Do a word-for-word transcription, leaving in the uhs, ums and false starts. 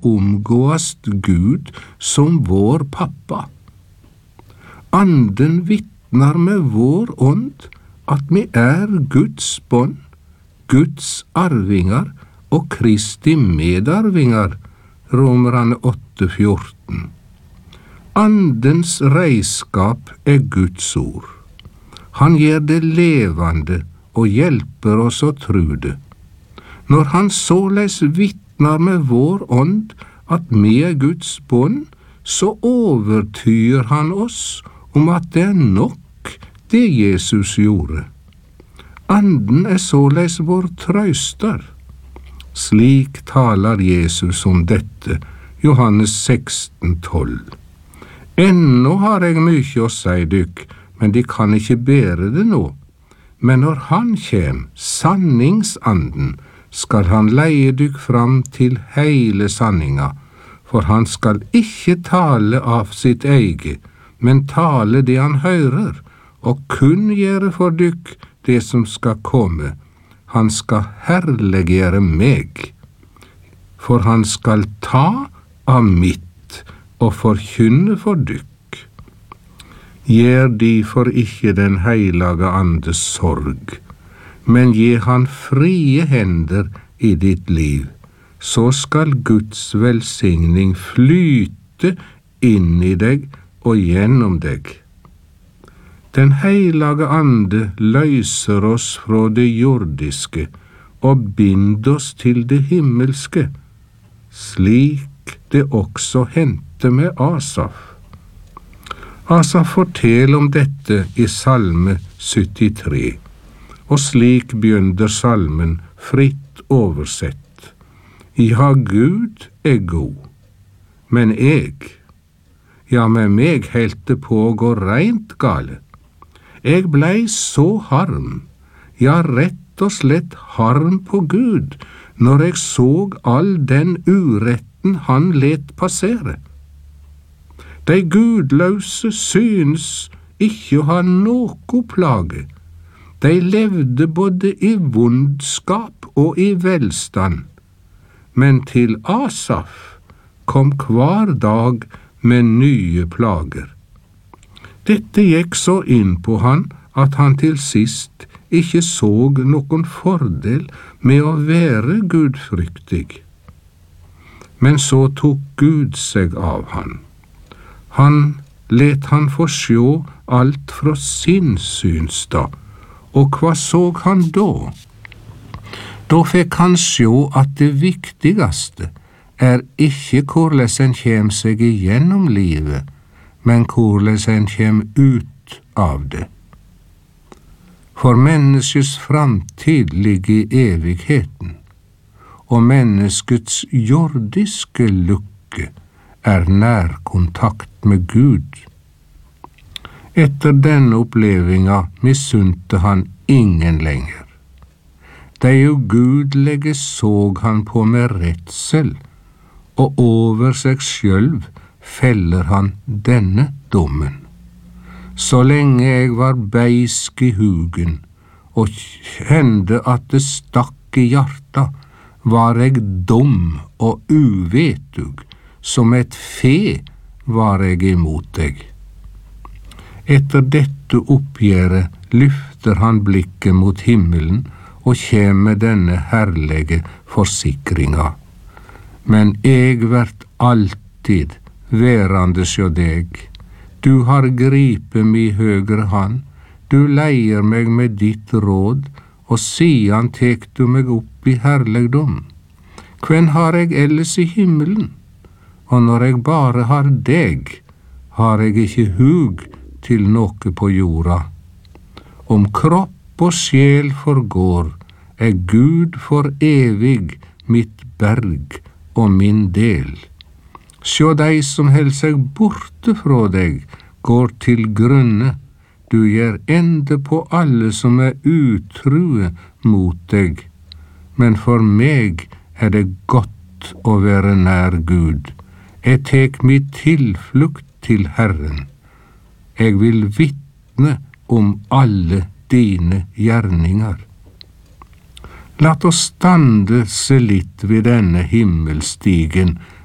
omgåast Gud som vår pappa. Anden vittnar med vår ånd at vi er Guds bånd, Guds arvingar og Kristi medarvingar, Romerne åtte fjorten. Andens reiskap er Guds ord. Han gjør det levende og hjelper oss å tro det. Når han såleis vittnar med vår ånd at vi er Guds bånd, så overtyr han oss om at det er nok det Jesus gjorde. Anden er såleis vår trøster. Slik taler Jesus om dette, Johannes seksten tolv. Ennå har jeg mykje å si dykk, men de kan ikke bære det nå. Men når han kjem, sanningsanden, skal han leie dykk fram til heile sanninga, for han skal ikke tale av sitt eget, men tale det han hører, og kun gjøre for dykk det som skal komme. Han skal herliggjøre meg, for han skal ta av mitt og forkynne for dykk. Gjør derfor ikke den heilage Andes sorg, men gi han frie hender i ditt liv, så skal Guds velsigning flyte inn i deg og gjennom deg. Den heilage Ande løser oss fra det jordiske og binder oss til det himmelske, slik det også hendte med Asaf. Asaf forteller om dette i Salme syttitre, og slik begynner salmen fritt oversett. Ja, Gud er god, men jeg, ja, med meg helt det på å gå reint gale. Jeg blei så harm, ja, rett og slett harm på Gud, når jeg såg all den uretten han let passere. De gudløse synes ikke å ha noe plage. De levde både i vondskap og i velstand, men til Asaf kom hver dag med nye plager. Dette gikk så inn på han at han til sist ikke såg noen fordel med å være gudfryktig. Men så tok Gud seg av han. Han let han få sjå alt fra sin synsstad, og hva såg han da? Da fikk han sjå at det viktigste er ikke hvordan en kjem seg igjennom livet, men hvordan en kjem ut av det. For menneskets framtid ligger i evigheten, og menneskets jordiske lykke er nærkontakt med Gud. Etter denne opplevinga misunte han ingen lenger. De ugudelige såg han på med redsel, og over seg sjølv feller han denne dommen. Så lenge jeg var beisk i hugen, og kjente at det stakk i hjarta, var jeg dum og uvetug, som et fe var jeg imot deg. Etter dette oppgjøret lyfter han blikket mot himmelen og kjem med denne herlige forsikringa. Men jeg vert alltid værande sjå deg. Du har gripet mi høgre hand, du leier meg med ditt råd, og sidan tek du meg opp i herligdom. Kven har jeg ellers i himmelen? Og når jeg bare har deg, har jeg ikke hug til noe på jorda. Om kropp og sjel forgår, er Gud for evig mitt berg og min del. Sjå deg som held seg borte fra deg, går til grunne. Du gjør ende på alle som er utrue mot deg. Men for meg er det godt å være nær Gud. Jeg tek mitt tilflukt til Herren. Jeg vil vitne om alle dine gjerninger. Lat oss stande se litt ved denne himmelstigen